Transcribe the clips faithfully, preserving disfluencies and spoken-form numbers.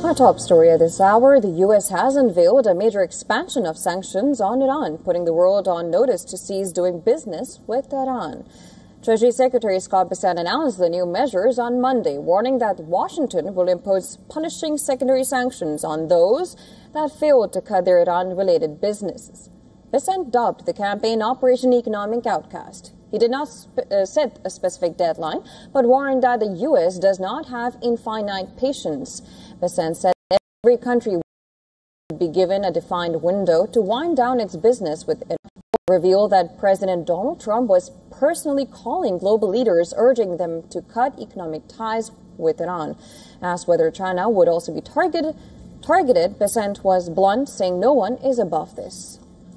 Our top story at this hour, the U S has unveiled a major expansion of sanctions on Iran, putting the world on notice to cease doing business with Iran. Treasury Secretary Scott Bessent announced the new measures on Monday, warning that Washington will impose punishing secondary sanctions on those that failed to cut their Iran-related businesses. Bessent dubbed the campaign Operation Economic Outcast. He did not sp- uh, set a specific deadline, but warned that the U S does not have infinite patience. Bessent said every country would be given a defined window to wind down its business with Iran. Revealed that President Donald Trump was personally calling global leaders, urging them to cut economic ties with Iran. Asked whether China would also be targeted, targeted, Bessent was blunt, saying no one is above this.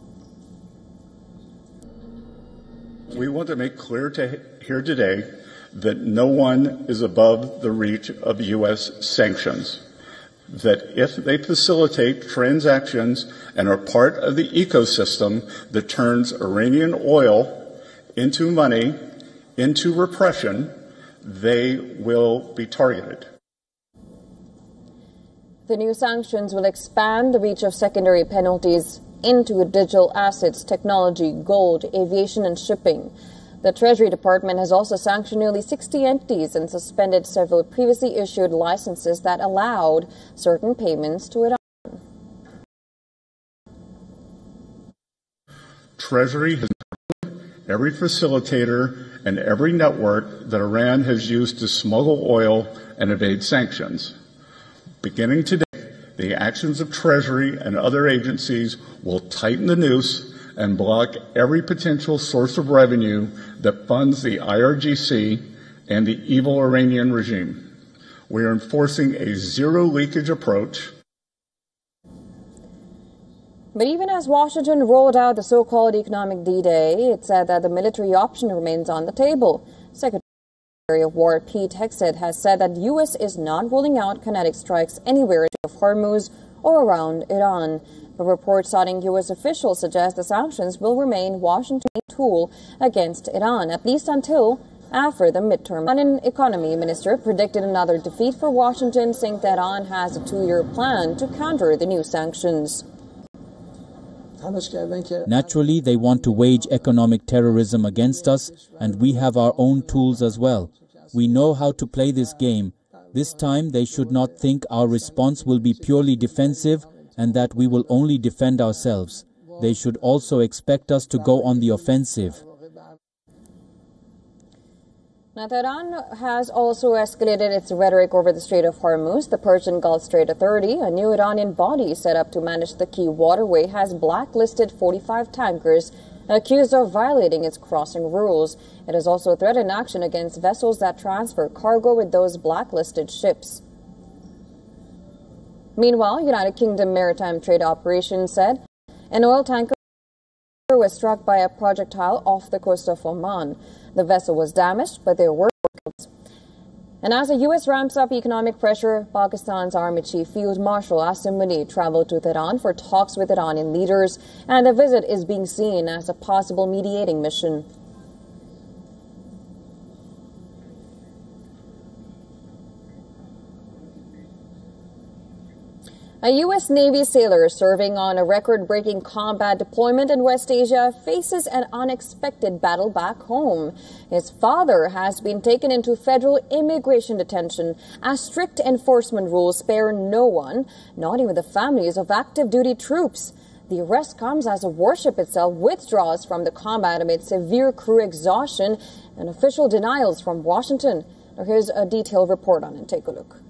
We want to make clear to here today that no one is above the reach of U S sanctions, that if they facilitate transactions and are part of the ecosystem that turns Iranian oil into money, into repression, they will be targeted. The new sanctions will expand the reach of secondary penalties into digital assets, technology, gold, aviation, and shipping. The Treasury Department has also sanctioned nearly sixty entities and suspended several previously issued licenses that allowed certain payments to Iran. Treasury has every facilitator and every network that Iran has used to smuggle oil and evade sanctions. Beginning today, the actions of Treasury and other agencies will tighten the noose and block every potential source of revenue that funds the I R G C and the evil Iranian regime. We are enforcing a zero leakage approach. But even as Washington rolled out the so-called economic D-Day, it said that the military option remains on the table. Secretary of War Pete Hegseth has said that the U S is not ruling out kinetic strikes anywhere of Hormuz or around Iran. But reports citing U S officials suggest the sanctions will remain Washington's tool against Iran, at least until after the midterm. An economy minister predicted another defeat for Washington, saying that Iran has a two-year plan to counter the new sanctions. Naturally, they want to wage economic terrorism against us, and we have our own tools as well. We know how to play this game. This time, they should not think our response will be purely defensive and that we will only defend ourselves. They should also expect us to go on the offensive. Now, Tehran has also escalated its rhetoric over the Strait of Hormuz. The Persian Gulf Strait Authority, a new Iranian body set up to manage the key waterway, has blacklisted forty-five tankers accused of violating its crossing rules. It has also threatened action against vessels that transfer cargo with those blacklisted ships. Meanwhile, United Kingdom Maritime Trade Operations said an oil tanker was struck by a projectile off the coast of Oman. The vessel was damaged, but there were workouts. And as the U S ramps up economic pressure, Pakistan's Army Chief Field Marshal Asim Munir traveled to Tehran for talks with Iranian leaders, and the visit is being seen as a possible mediating mission. A U S Navy sailor serving on a record-breaking combat deployment in West Asia faces an unexpected battle back home. His father has been taken into federal immigration detention as strict enforcement rules spare no one, not even the families of active duty troops. The arrest comes as the warship itself withdraws from the combat amid severe crew exhaustion and official denials from Washington. Now here's a detailed report on it. Take a look.